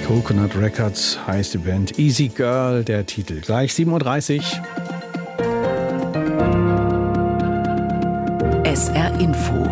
Coconut Records heißt die Band. Easy Girl, der Titel. Gleich 7:30 Uhr. SR Info.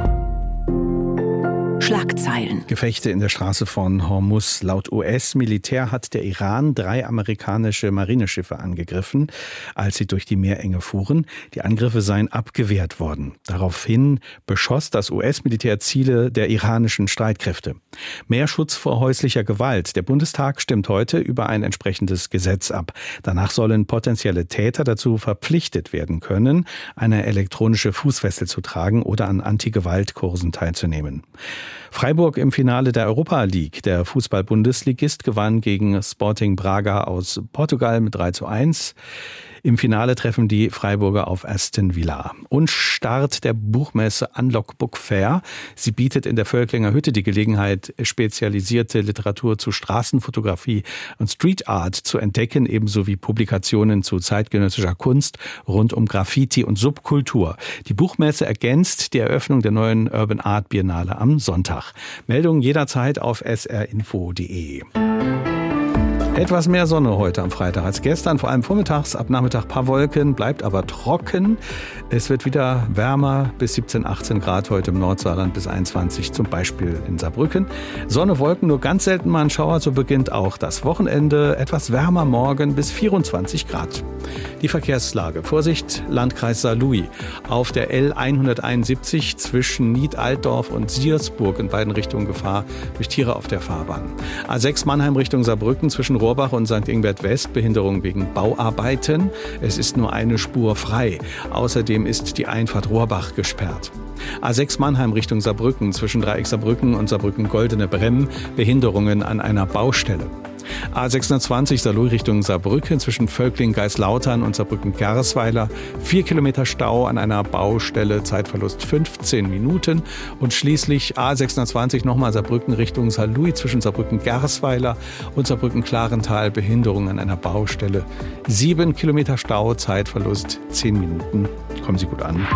Schlagzeilen. Gefechte in der Straße von Hormuz. Laut US-Militär hat der Iran 3 amerikanische Marineschiffe angegriffen, als sie durch die Meerenge fuhren. Die Angriffe seien abgewehrt worden. Daraufhin beschoss das US-Militär Ziele der iranischen Streitkräfte. Mehr Schutz vor häuslicher Gewalt. Der Bundestag stimmt heute über ein entsprechendes Gesetz ab. Danach sollen potenzielle Täter dazu verpflichtet werden können, eine elektronische Fußfessel zu tragen oder an Anti-Gewalt-Kursen teilzunehmen. Freiburg im Finale der Europa League. Der Fußball-Bundesligist gewann gegen Sporting Braga aus Portugal mit 3:1. Im Finale treffen die Freiburger auf Aston Villa. Und Start der Buchmesse Unlock Book Fair. Sie bietet in der Völklinger Hütte die Gelegenheit, spezialisierte Literatur zu Straßenfotografie und Street Art zu entdecken, ebenso wie Publikationen zu zeitgenössischer Kunst rund um Graffiti und Subkultur. Die Buchmesse ergänzt die Eröffnung der neuen Urban Art Biennale am Sonntag. Meldungen jederzeit auf srinfo.de. Etwas mehr Sonne heute am Freitag als gestern, vor allem vormittags, ab Nachmittag paar Wolken, bleibt aber trocken. Es wird wieder wärmer, bis 17, 18 Grad heute im Nordsaarland, bis 21 zum Beispiel in Saarbrücken. Sonne, Wolken, nur ganz selten mal ein Schauer, so beginnt auch das Wochenende. Etwas wärmer morgen bis 24 Grad. Die Verkehrslage. Vorsicht, Landkreis Saarlouis. Auf der L171 zwischen Nied-Altdorf und Siersburg in beiden Richtungen Gefahr durch Tiere auf der Fahrbahn. A6 Mannheim Richtung Saarbrücken zwischen Rohrbach und St. Ingbert West, Behinderung wegen Bauarbeiten. Es ist nur eine Spur frei. Außerdem ist die Einfahrt Rohrbach gesperrt. A6 Mannheim Richtung Saarbrücken zwischen Dreieck Saarbrücken und Saarbrücken-Goldene Bremm, Behinderungen an einer Baustelle. A620 Saarlouis Richtung Saarbrücken zwischen Völkling-Geislautern und Saarbrücken-Gersweiler. 4 Kilometer Stau an einer Baustelle, Zeitverlust 15 Minuten. Und schließlich A620 nochmal Saarbrücken Richtung Saarlouis zwischen Saarbrücken-Gersweiler und Saarbrücken-Klarental. Behinderung an einer Baustelle. 7 Kilometer Stau, Zeitverlust 10 Minuten. Kommen Sie gut an.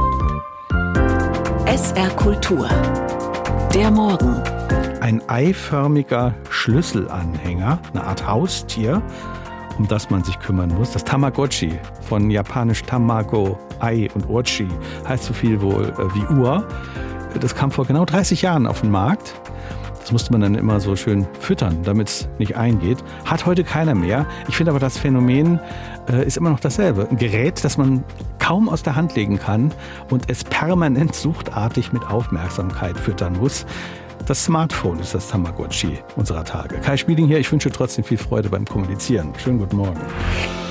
SR Kultur. Der Morgen. Ein eiförmiger Schlüsselanhänger, eine Art Haustier, um das man sich kümmern muss. Das Tamagotchi, von japanisch Tamago, Ei und Ochi, heißt so viel wohl wie Uhr. Das kam vor genau 30 Jahren auf den Markt. Das musste man dann immer so schön füttern, damit es nicht eingeht. Hat heute keiner mehr. Ich finde aber, das Phänomen ist immer noch dasselbe. Ein Gerät, das man kaum aus der Hand legen kann und es permanent suchtartig mit Aufmerksamkeit füttern muss. Das Smartphone ist das Tamagotchi unserer Tage. Kai Spieling hier, ich wünsche trotzdem viel Freude beim Kommunizieren. Schönen guten Morgen.